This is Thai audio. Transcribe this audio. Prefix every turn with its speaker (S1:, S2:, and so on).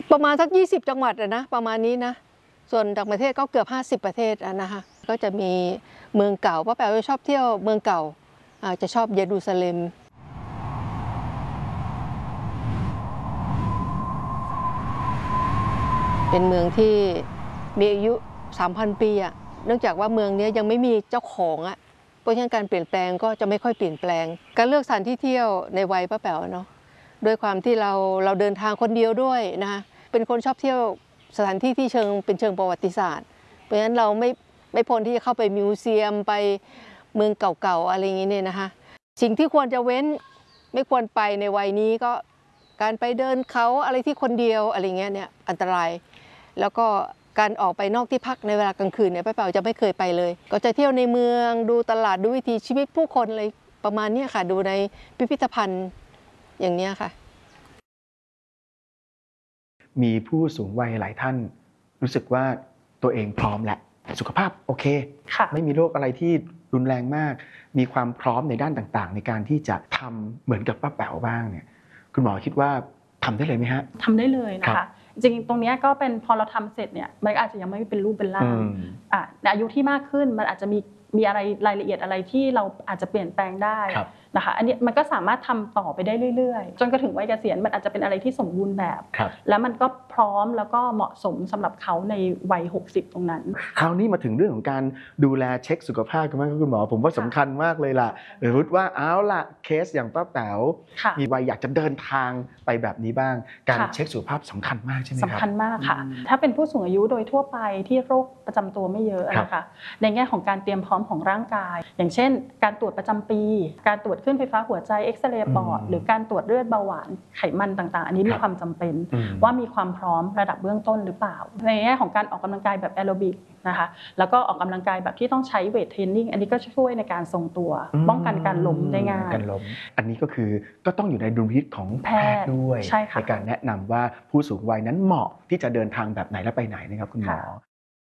S1: ประมาณสัก20 จังหวัดนะประมาณนี้นะส่วนต่างประเทศก็เกือบ50 ประเทศนะคะก็จะมีเมืองเก่าป้าแป๋วชอบเที่ยวเมืองเก่าจะชอบเยรูซาเล็มเป็นเมืองที่มีอายุ 3,000 ปีเนื่องจากว่าเมืองนี้ยังไม่มีเจ้าของเพราะฉะนั้นการเปลี่ยนแปลงก็จะไม่ค่อยเปลี่ยนแปลงการเลือกสถานที่เที่ยวในวัยป้าแป๋วเนาะด้วยความที่เราเดินทางคนเดียวด้วยนะคะเป็นคนชอบเที่ยวสถานที่ที่เป็นเชิงประวัติศาสตร์เพราะฉะนั้นเราไม่พ้นที่จะเข้าไปมิวเซียมไปเมืองเก่าๆอะไรอย่างนี้เนี่ยนะคะสิ่งที่ควรจะเว้นไม่ควรไปในวัยนี้ก็การไปเดินเขาอะไรที่คนเดียวอะไรเงี้ยเนี่ยอันตรายแล้วก็การออกไปนอกที่พักในเวลากลางคืนเนี่ยป้าแป๋วจะไม่เคยไปเลยก็จะเที่ยวในเมืองดูตลาดดูวิถีชีวิตผู้คนอะไรประมาณนี้ค่ะดูในพิพิธภัณฑ์อย่างนี้ค่ะ
S2: มีผู้สูงวัยหลายท่านรู้สึกว่าตัวเองพร้อมและสุขภาพโอเคไม่มีโรคอะไรที่รุนแรงมากมีความพร้อมในด้านต่างๆในการที่จะทำเหมือนกับป้าแป๋วบ้างเนี่ยคุณหมอคิดว่าทำได้เลยไหมฮะ
S3: ทำได้เลยนะคะจริงๆตรงนี้ก็เป็นพอเราทำเสร็จเนี่ยมันอาจจะยังไม่เป็นรูปเป็นร่างในอายุที่มากขึ้นมันอาจจะมีอะไรรายละเอียดอะไรที่เราอาจจะเปลี่ยนแปลงได้นะคะอันนี้มันก็สามารถทำต่อไปได้เรื่อยๆจนกระทั่งวัยเกษียณมันอาจจะเป็นอะไรที่สมบูรณ์แบบแล้วมันก็พร้อมแล้วก็เหมาะสมสำหรับเขาในวัย60ตรงนั้น
S2: คราวนี้มาถึงเรื่องของการดูแลเช็คสุขภาพกันบ้างครับคุณหมอผมว่าสำคัญมากเลยล่ะสมมติว่าเอาล่ะเคสอย่างป้าแป๋วมีวัยอยากจะเดินทางไปแบบนี้บ้างการเช็คสุขภาพสำคัญมากใช่ไหมครับ
S3: สำคัญมากค่ะถ้าเป็นผู้สูงอายุโดยทั่วไปที่โรคประจำตัวไม่เยอะนะคะในแง่ของการเตรียมพร้อมของร่างกายอย่างเช่นการตรวจประจำปีการตรวจคลื่นไฟฟ้าหัวใจเอ็กซเรย์ปอดหรือการตรวจเลือดเบาหวานไขมันต่างๆอันนี้มีความจำเป็นว่ามีความพร้อมระดับเบื้องต้นหรือเปล่าในแง่ของการออกกำลังกายแบบแอโรบิกนะคะแล้วก็ออกกำลังกายแบบที่ต้องใช้เวทเทรนนิ่งอันนี้ก็ช่วยในการทรงตัวป้องกันการล้มได้ง่าย
S2: การล้มอันนี้ก็คือก็ต้องอยู่ในดุลพินิจของแพทย์ด้วยในการแนะนำว่าผู้สูงวัยนั้นเหมาะที่จะเดินทางแบบไหนและไปไหนนะครับคุณหมอ